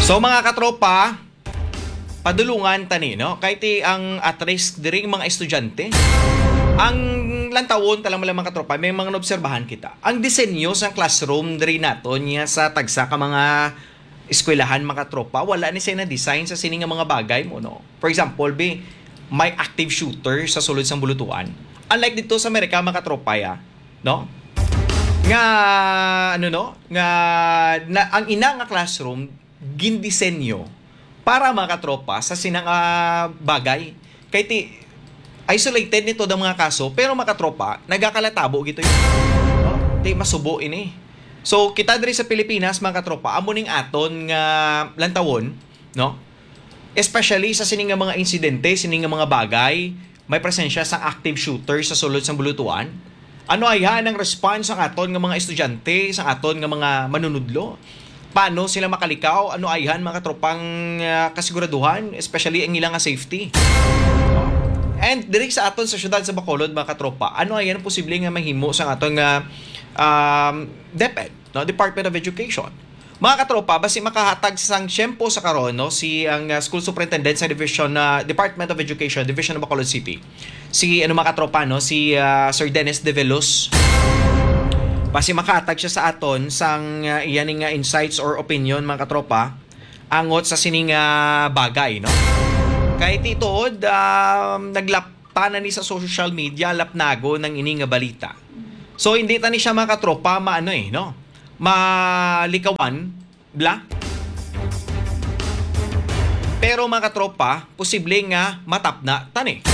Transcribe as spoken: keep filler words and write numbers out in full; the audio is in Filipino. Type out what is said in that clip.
So mga katropa, padulungan tani, no? Kahit eh, ang at risk diri mga estudyante, ang lantawon talang mga katropa, may mga obserbahan kita. Ang disenyo sa classroom diri nato niya sa tagsa ka mga eskwelahan mga katropa, wala ni siya na design sa sini nga mga bagay mo, no? For example, be, may active shooter sa sulod sang bulutuan. Unlike dito sa Amerika mga katropa, ya, no? Nga ano no? Nga na, ang ina nga classroom gindisenyo para mga katropa sa sinang uh, bagay. Kaya ti, isolated nito ng mga kaso, pero mga katropa, nagakalatabo gito yun. No? Ti, masubo ini. So, kita diri sa Pilipinas, mga katropa, amuning aton nga lantawon, no? Especially sa sining nga mga insidente, sining nga mga bagay, may presensya sa active shooter sa sulod sang bulutuan. Ano ay yan ang response sa aton nga mga estudyante, sa aton nga mga manunudlo? Paano sila makalikaw? Ano ayhan mga tropang uh, kasiguraduhan, especially ang ilang safety. And diri sa aton sa syudad sa Bacolod mga katropa, ano ayan posible nga mahimo sa aton nga um, DepEd, no? Department of Education. Mga katropa, basi makahatag sang tiyempo sa karon, no, si ang uh, School Superintendent sa Division uh, Department of Education, Division of Bacolod City. Si ano mga katropa, no, si uh, Sir Dennis De Velos. Basi makahatag siya sa aton sang uh, iyaning nga insights or opinion mga katropa angot sa sining uh, bagay, no? Kahit itood um, naglapta na ni sa social media lapnago ng ining nga balita. So hindi ta ni siya mga katropa maano eh, no? Malikawan bla. Pero mga katropa, posible nga matapna tani.